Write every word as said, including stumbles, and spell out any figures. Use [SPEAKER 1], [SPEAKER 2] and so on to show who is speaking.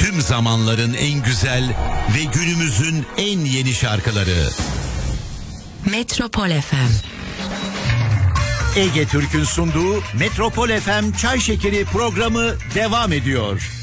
[SPEAKER 1] Tüm zamanların en güzel ve günümüzün en yeni şarkıları.
[SPEAKER 2] Metropol F M.
[SPEAKER 1] Ege Türk'ün sunduğu Metropol F M Çay Şekeri programı devam ediyor.